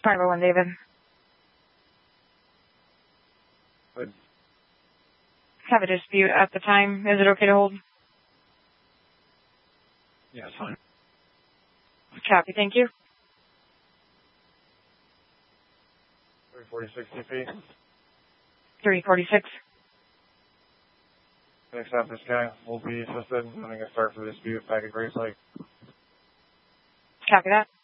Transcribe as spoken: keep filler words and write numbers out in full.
Bravo one, David. Good. Have a dispute at the time. Is it okay to hold? Yeah, it's fine. Copy, thank you. three forty-six D P. three forty-six. Next up, this guy will be assisted. I'm going to get started for the dispute back at Grace Lake. Copy that.